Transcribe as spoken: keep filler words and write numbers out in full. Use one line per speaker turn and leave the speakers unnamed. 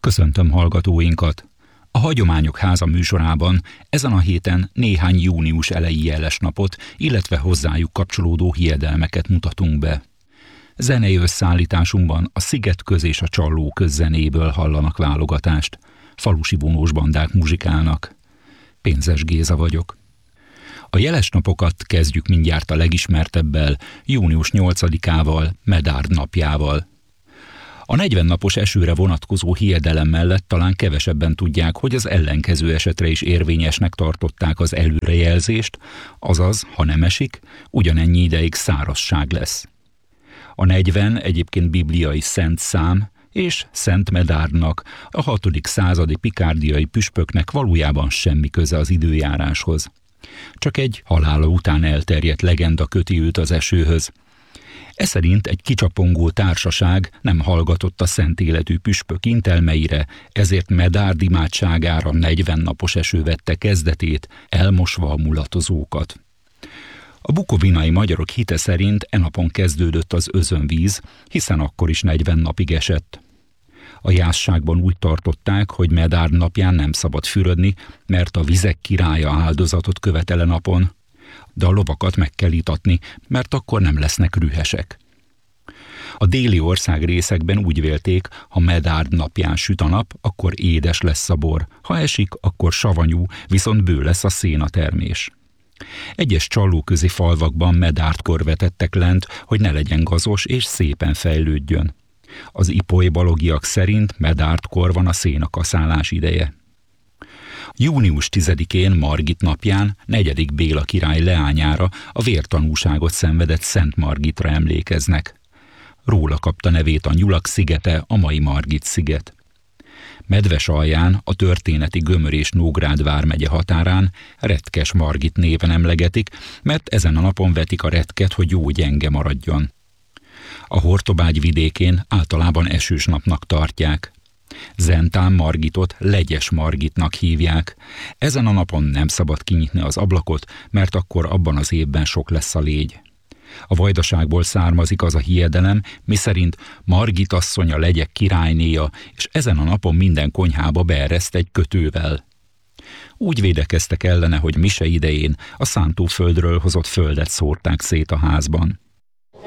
Köszöntöm hallgatóinkat! A Hagyományok Háza műsorában ezen a héten néhány június eleji jelesnapot, illetve hozzájuk kapcsolódó hiedelmeket mutatunk be. Zenei összeállításunkban a Szigetköz és a Csallóköz zenéből hallanak válogatást. Falusi vonós bandák muzsikálnak. Pénzes Géza vagyok. A jelesnapokat kezdjük mindjárt a legismertebbel, június nyolcadikával, Medárd napjával. A negyven napos esőre vonatkozó hiedelem mellett talán kevesebben tudják, hogy az ellenkező esetre is érvényesnek tartották az előrejelzést, azaz, ha nem esik, ugyanennyi ideig szárazság lesz. A negyven egyébként bibliai szent szám, és Szent Medárdnak, a hatodik századi pikárdiai püspöknek valójában semmi köze az időjáráshoz. Csak egy halála után elterjedt legenda köti őt az esőhöz. Eszerint egy kicsapongó társaság nem hallgatott a szent életű püspök intelmeire, ezért Medárd imádságára negyven napos eső vette kezdetét, elmosva a mulatozókat. A bukovinai magyarok hite szerint e napon kezdődött az özönvíz, hiszen akkor is negyven napig esett. A jászságban úgy tartották, hogy Medárd napján nem szabad fürödni, mert a vizek királya áldozatot követele napon, de a lovakat meg kell itatni, mert akkor nem lesznek rühesek. A déli ország részekben úgy vélték, ha Medárd napján süt a nap, akkor édes lesz a bor, ha esik, akkor savanyú, viszont bő lesz a szénatermés. Egyes csallóközi falvakban Medárdkor vetettek lent, hogy ne legyen gazos és szépen fejlődjön. Az ipoly-balogiak szerint Medárdkor van a szénakaszálás ideje. Június tizedikén, Margit napján, negyedik Béla király leányára, a vértanúságot szenvedett Szent Margitra emlékeznek. Róla kapta nevét a Nyulak szigete, a mai Margit-sziget. Medvesalján, a történeti Gömör és Nógrád vármegye határán Retkes Margit néven emlegetik, mert ezen a napon vetik a retket, hogy jó gyenge maradjon. A Hortobágy vidékén általában esős napnak tartják. Zentán Margitot Legyes Margitnak hívják. Ezen a napon nem szabad kinyitni az ablakot, mert akkor abban az évben sok lesz a légy. A vajdaságból származik az a hiedelem, miszerint Margit asszony a legyek királynéja, és ezen a napon minden konyhába beereszt egy kötővel. Úgy védekeztek ellene, hogy mise idején a szántóföldről hozott földet szórták szét a házban.